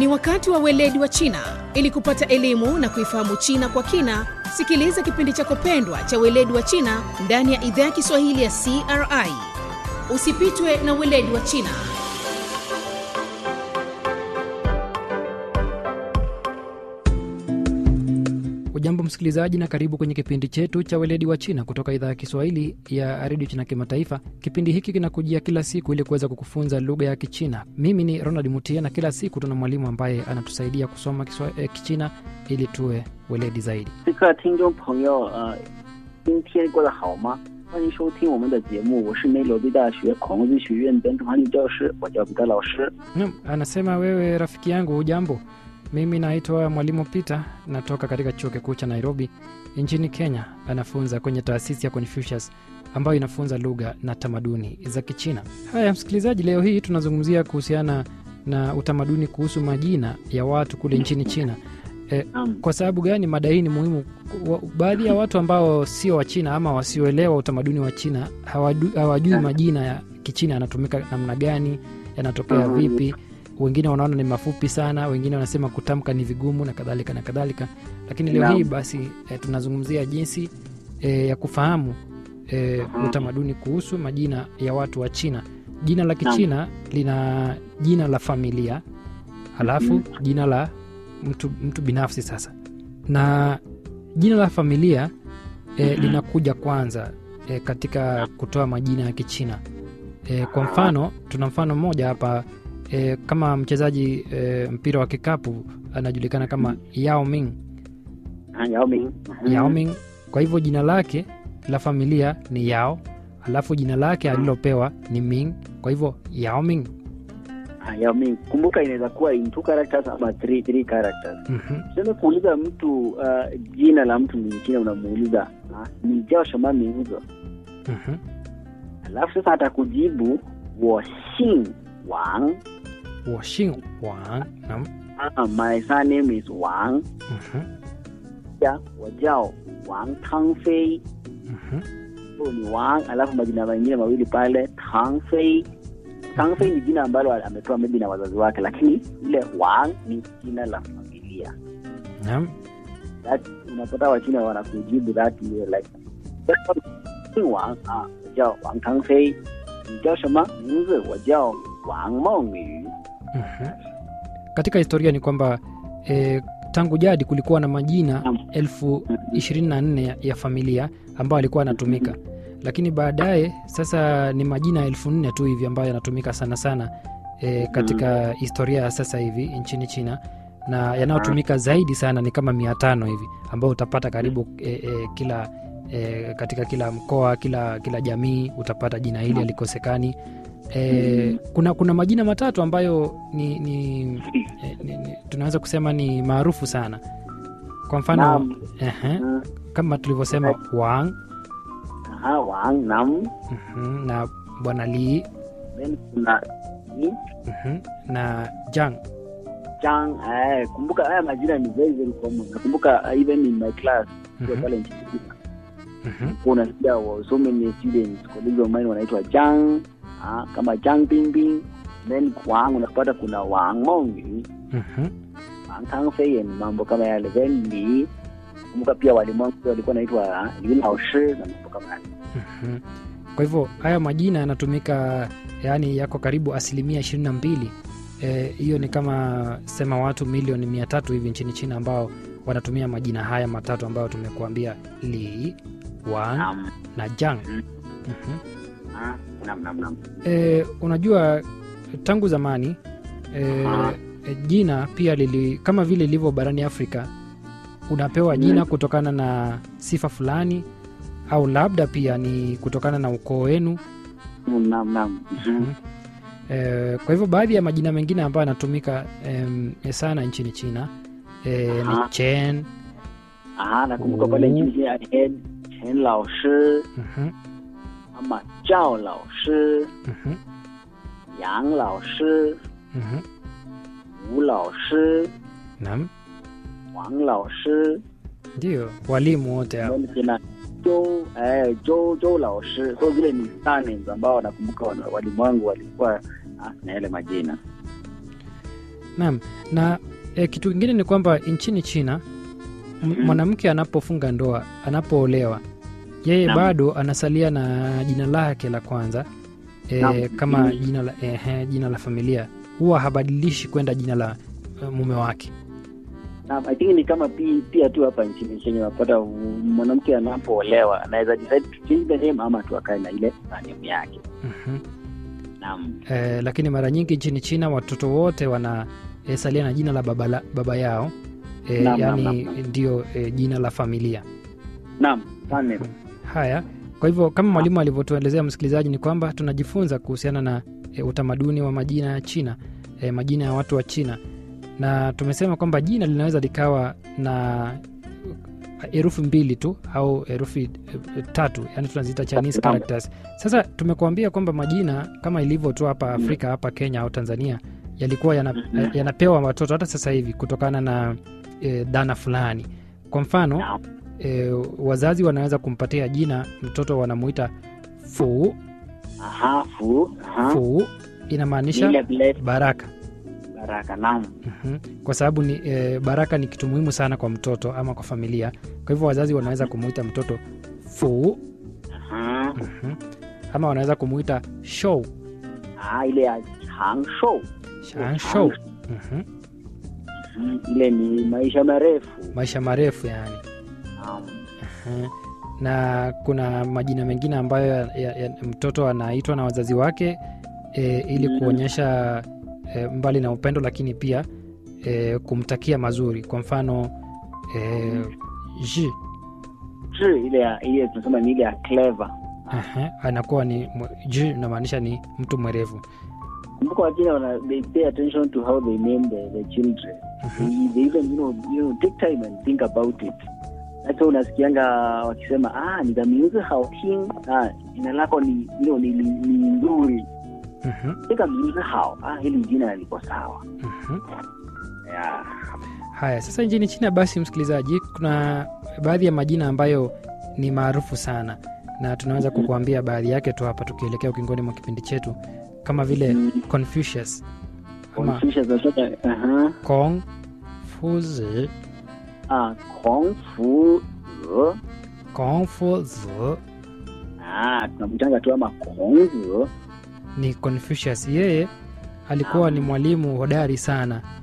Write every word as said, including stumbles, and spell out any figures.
Ni wakati wa weledi wa China. Ili kupata elimu na kuifahamu China kwa kina, sikiliza kipindi chako pendwa cha weledi wa China ndani ya idhaa ya Kiswahili ya C R I. Usipitwe na weledi wa China. Ujambo msikilizaji na karibu kwenye kipindi chetu cha weledi wa China kutoka idhaa ya Kiswahili ya Radio China Kimataifa. Kipindi hiki kinakujia kila siku ili kuweza kukufunza lugha ya Kichina. Mimi ni Ronald Mutia na kila siku tuna mwalimu ambaye anatusaidia kusoma Kiswahili Kichina ili tuwe weledi zaidi. 这个听众朋友呃今天过得好吗？欢迎收听我们的节目，我是内罗毕大学孔子学院本土汉语教师，我叫彼得老师。 Naam, anasema wewe rafiki yangu hujambo? Mimi naitwa Mwalimu Peter, natoka katika chuo kikuu cha Nairobi nchini Kenya. Anafunza kwenye taasisi ya Confucius ambayo inafunza lugha na tamaduni za Kichina. Haya msikilizaji, leo hii tunazungumzia kuhusiana na utamaduni kuhusu majina ya watu kule nchini China. E, kwa sababu gani mada hii ni muhimu? Baadhi ya watu ambao sio wa China ama wasioelewa utamaduni wa China hawajui majina ya Kichina yanatumika namna gani, yanatokea vipi. Wengine wanaona ni mafupi sana, wengine wanasema kutamka ni vigumu na kadhalika na kadhalika. Lakini leo hii basi e, tunazungumzia jinsi e, ya kufahamu e, utamaduni kuhusu majina ya watu wa China. Jina la Kichina lina jina la familia, halafu jina la mtu, mtu binafsi sasa. Na jina la familia e, linakuja kwanza e, katika kutoa majina ya Kichina. E, kwa mfano, tuna mfano mmoja hapa. E, kama mchezaji e, mpira wa kikapu anajulikana kama Yao Ming. Yao Ming. Yao Ming. Kwa hivyo jina lake la familia ni Yao, alafu jina lake alilopewa ni Ming. Kwa hivyo Yao Ming. Yao Ming. Kumbuka inaweza kuwa in two characters ama three, three characters. Mhm. Sasa kuuliza mtu uh, jina la mtu mwingine unamuuliza, ah, ni Jiao shama mingzi? Mhm. Alafu sasa atakujibu wo xin Wang. 我姓王. Naam. Ah, my surname is Wang. Mhm. Ya, 我叫 Wang Tangfei. Mhm. So ni Wang, alafu majina mengine mawili pale Tangfei. Tangfei ni jina ambalo ametoa maybe na wazazi wake, lakini ile Wang ni jina la familia. Naam. That unapata Wachina wanakujibu that you like Wang, ah, 叫 Wang Tangfei. 你叫什么名字？我叫 Wang Mengyu. Mhm. Katika historia ni kwamba e, tangu jadi kulikuwa na majina elfu ishirini na nne ya, ya familia ambayo alikuwa anatumika. Lakini baadaye sasa ni majina elfu nne tu hivi ambayo yanatumika sana sana e, katika historia ya sasa hivi nchini China, na yanayotumika zaidi sana ni kama mia tano hivi ambao utapata karibu e, e, kila e, katika kila mkoa, kila kila jamii utapata jina hili alikosekani. E, kuna kuna majina matatu ambayo ni, ni, e, ni, ni tunaweza kusema ni maarufu sana. Kwa mfano ehe, kama tulivyosema Wang. Aha, Wang, Nam. Mhm, na Bwana Li. Then kuna Li. Mhm, na Zhang. Zhang, eh, kumbuka haya majina ni very very common. Nakumbuka uh, even in my class kwa pale nchini China. Mhm. Kuna pia so many students colleagues of mine wanaitwa Zhang. Ah, kama Zhang Bingbing. Then Wang unapata kuna Wang Mengyu. Mhm. Wang Tangfei, mambo kama yale. Then Li. Kumbuka pia walimu wangu walikuwa wanaitwa Li Lao Shi na mambo kama yale. Mhm. Kwa hivyo haya majina yanatumika, yani yako karibu asilimia ishirini na mbili. Hiyo e, ni kama sema watu milioni mia tatu hivi nchini China ambao wanatumia majina haya matatu ambayo tumekuambia, Li, Wang Nam. na Zhang. Mm. Mhm. Ah, nam nam nam. E, unajua tangu zamani e, e, jina pia lili, kama vile ilivyo barani Afrika, unapewa jina kutokana na sifa fulani au labda pia ni kutokana na ukoo wenu. Nam nam. Mhm. E, kwa hivyo baadhi ya majina mengine ambayo yanatumika e, sana nchini China e, ni Chen. Ah, nakumbuka pale nchini China Chen, Chen Lao Shi. Mhm. Ama Zhao Lao Shi. Mhm. Yang Lao Shi. Mhm. Wu Lao Shi. Naam. Wang Lao Shi. Ndio walimu wote hao. Kuna Zhou, eh, Zhou, Zhou Lao Shi. So zile ni surnames ambao nakumbuka walimu wangu walikuwa ah, na yale majina. Naam, na e, kitu kingine ni kwamba nchini China mwanamke anapofunga ndoa, anapoolewa, yeye Naam. bado anasalia na jina lake la kwanza e, kama jina la, e, jina la familia. Huwa habadilishi kwenda jina la e, mume wake. Naam, I think ni kama pia, pia tu hapa nchini Kenya unapata mwanamke anapoolewa anaweza decide to change the name ama tu akae na ile name yake. Mhm. Naam. E, lakini mara nyingi nchini China watoto wote wana e, salia na jina la baba, la, baba yao. E, Naam, yani naam, naam. ndio e, jina la familia. Naam, sana. Haya, kwa hivyo kama mwalimu alivyotuelezea msikilizaji ni kwamba tunajifunza kuhusiana na e, utamaduni wa majina ya China, e, majina ya watu wa China, na tumesema kwamba jina linaweza likawa na herufi mbili tu au herufi e, tatu, yani tunaziita Chinese characters. Sasa tumekuambia kwamba majina kama ilivyo tu hapa Afrika, hapa Kenya au Tanzania, yalikuwa yana, yanapewa watoto hata sasa hivi kutokana na e, dhana fulani. Kwa mfano e, wazazi wanaweza kumpatia jina mtoto, wanamuita Fu. Aha, Fu. Aha. Fu inamaanisha baraka. Baraka, naam. Uh-huh. Kwa sababu ni e, baraka ni kitu muhimu sana kwa mtoto ama kwa familia. Kwa hivyo wazazi wanaweza kumuita mtoto Fu. Aha. Uh-huh. Ama wanaweza kumuita Shou. Ah, ile ya Chang Shou. Chang Shou. Uh-huh. Ile ni maisha marefu. Maisha marefu yani. Naam. Uh-huh. Na kuna majina mengine ambayo ya, ya, ya, mtoto anaitwa na wazazi wake e, ili kuonyesha e, mbali na upendo, lakini pia e, kumtakia mazuri. Kwa mfano e, Ji. Ji ile ya ile tunasema ni ile ya clever. Aha, anakuwa ni Ji inamaanisha ni mtu mwerevu. Kumbuka wajina wana they pay attention to how they name the, the children. Uh-huh. They, they even you know, you know take time and think about it. Hata unasikianga wakisema ah ni damiuzi hao-ting, ah jina lako ni you know, ni ni nzuri. Mhm. Tika miuzi hao, ah hili jina liko sawa. Mhm. Yeah. Haya, sasa nchini China basi msikilizaji, kuna baadhi ya majina ambayo ni maarufu sana na tunaweza mm-hmm. kukuambia baadhi yake tu hapa tukielekea ukingoni mwa kipindi chetu, kama vile mm-hmm. Confucius. Ama Confucius nasema aha. Kong Fu Zi. Ah, Kong Fu Zi. Kong Fu Zi. Ah, tunamtanga tu ama Kong Zi. Ni Confucius. Yeye alikuwa ah. ni mwalimu hodari sana